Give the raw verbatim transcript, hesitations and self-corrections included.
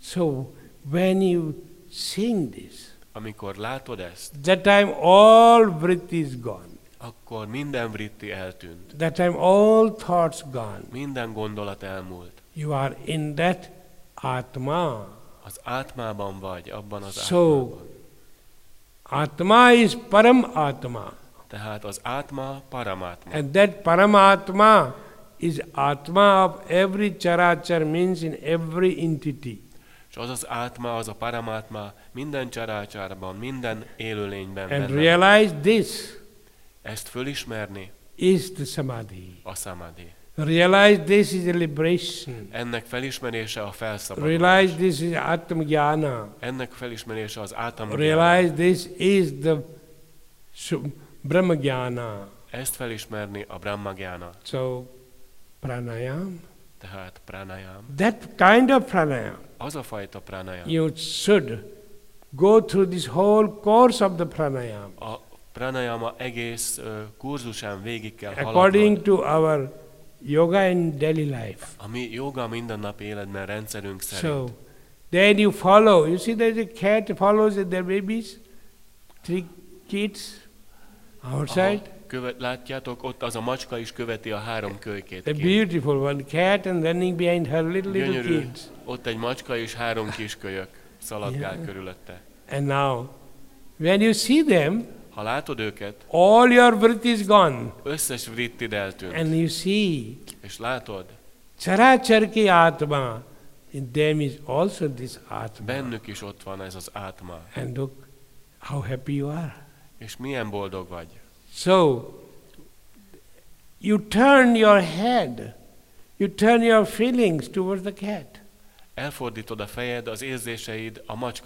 So when you sing this, amikor látod ezt, that time all vritti is gone. akkor minden vritti eltűnt. That time all thoughts gone. Minden gondolat elmúlt. You are in that Atma. Az átmában vagy, abban az So, átmában. Atma is Param Atma. Tehát az átma paramátma. And that Paramatma is Atma of every charachar, means in every entity. És az az átma, az a paramátma minden csarácsárban, minden élőlényben And benne. realize this Ezt fölismerni is the Samadhi. a samadhi. Realize this is a liberation. Ennek felismerése a felszabadulás. Realize this is Atmajnana. Ennek felismerése az átamgyána. Realize this is the Su- Brahmajnana. Ezt felismerni a brahmagyána. So, pranayam. Tehát pranayam. That kind of pranayam. Az a fajta pranayam. You should go through this whole course of the pranayam. A pranayama egész uh, kurzusán végig kell According haladnod. to our yoga in daily life. A mi joga mindennapi életben rendszerünk So, szerint. then you follow. You see there's a cat follows their babies, three kids outside. Aha, követ, látjátok, ott az a macska is követi a három kölykét. A kint. beautiful one, cat, and running behind her little little Gyönyörű, kids. ott egy macska és három kiskölyök szaladgál Yeah. körülötte. And now, when you see them, Ha látod őket, all your vritti is gone, összes vrittid eltűnt. and you see És látod, characharki atma. In them is also this atma. bennük is ott van ez az átma. And look how happy you are. És milyen boldog vagy. So, you turn your head, you turn your feelings towards the cat. Elfordítod a fejed, az érzéseid a macska